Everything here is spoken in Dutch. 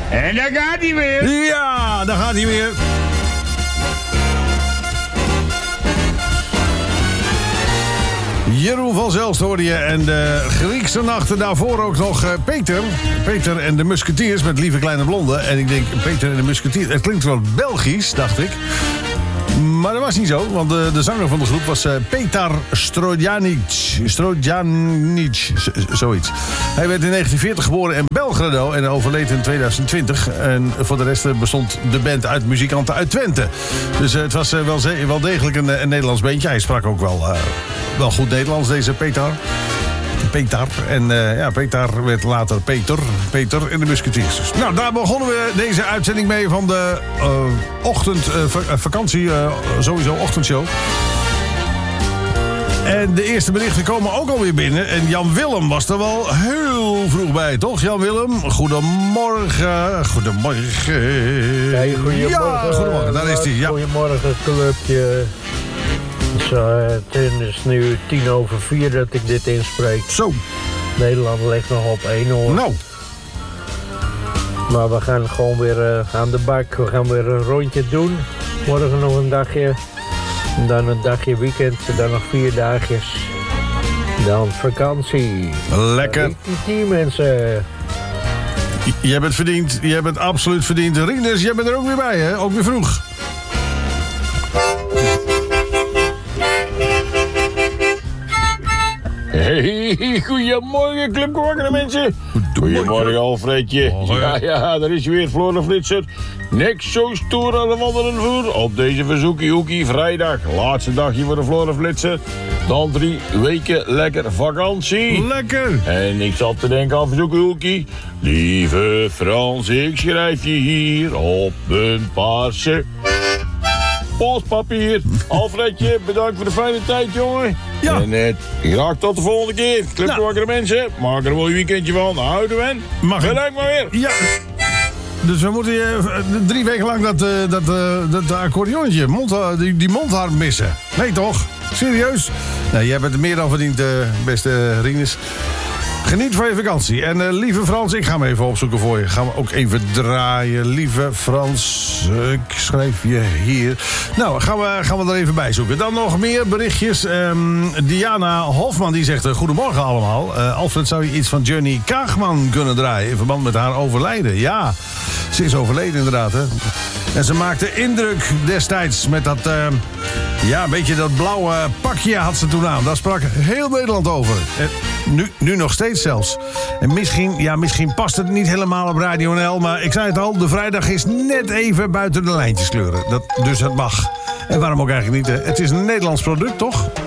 En daar gaat hij weer. Ja, daar gaat hij weer. Jeroen van Zelst hoorde je. En de Griekse nachten daarvoor ook nog Peter. Peter en de Musketiers met Lieve Kleine Blonde. En ik denk, Peter en de Musketiers. Het klinkt wel Belgisch, dacht ik. Maar dat was niet zo, want de zanger van de groep was Petar Stojanic, zoiets. Hij werd in 1940 geboren in Belgrado en overleed in 2020. En voor de rest bestond de band uit muzikanten uit Twente. Dus het was wel degelijk een Nederlands bandje. Hij sprak ook wel goed Nederlands, deze Petar. En Petar werd later Peter en de Musketiers. Dus, nou, daar begonnen we deze uitzending mee van de vakantie, sowieso ochtendshow. En de eerste berichten komen ook alweer binnen. En Jan Willem was er wel heel vroeg bij, toch? Jan Willem, goedemorgen. Goedemorgen. Hey, goedemorgen. Ja, goedemorgen, daar is hij. Ja. Goedemorgen, clubje. Het is nu 4:10 dat ik dit inspreek. Zo. Nederland ligt nog op 1-0. Nou. Maar we gaan gewoon weer aan de bak. We gaan weer een rondje doen. Morgen nog een dagje. En dan een dagje weekend. En dan nog 4 dagjes. Dan vakantie. Lekker. Die mensen. Je hebt het verdiend. Je hebt het absoluut verdiend. Rinus, jij bent er ook weer bij, hè? Ook weer vroeg. Hey, goedemorgen, clubgewakkerde mensen. Goedemorgen, Alfredje. Ja, daar is weer Flora Flitser. Niks zo stoer aan de wandelende voer op deze verzoekie-hoekie vrijdag. Laatste dagje voor de Flora Flitser. Dan 3 weken lekker vakantie. Lekker. En ik zat te denken aan verzoekie-hoekie. Lieve Frans, ik schrijf je hier op een paarse postpapier. Alfredje, bedankt voor de fijne tijd, jongen. Ja. En graag tot de volgende keer. Clubgewakkerde mensen, maak er een mooi weekendje van. Houden we en. Bedankt maar weer. Ja. Dus we moeten 3 weken lang dat accordeontje, die mondharp missen. Nee toch? Serieus? Nou, jij bent er meer dan verdiend, beste Rinus. Geniet van je vakantie. En lieve Frans, ik ga hem even opzoeken voor je. Gaan we ook even draaien. Lieve Frans, ik schrijf je hier. Nou, gaan we er even bij zoeken. Dan nog meer berichtjes. Diana Hofman die zegt, goedemorgen allemaal. Alfred, zou je iets van Johnny Kaagman kunnen draaien in verband met haar overlijden? Ja, ze is overleden inderdaad, hè. En ze maakte indruk destijds met dat, een beetje dat blauwe pakje had ze toen aan. Daar sprak heel Nederland over. Nu nog steeds zelfs. En misschien past het niet helemaal op Radio NL, maar ik zei het al, de vrijdag is net even buiten de lijntjes kleuren. Dus het mag. En waarom ook eigenlijk niet? Het is een Nederlands product, toch?